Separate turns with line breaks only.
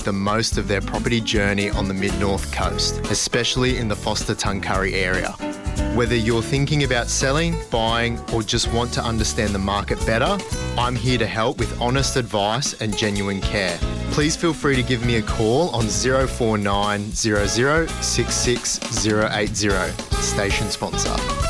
the most of their property journey on the mid-north coast, especially in the Forster-Tuncurry area. Whether you're thinking about selling, buying, or just want to understand the market better, I'm here to help with honest advice and genuine care. Please feel free to give me a call on 049 00 66 080. Station sponsor.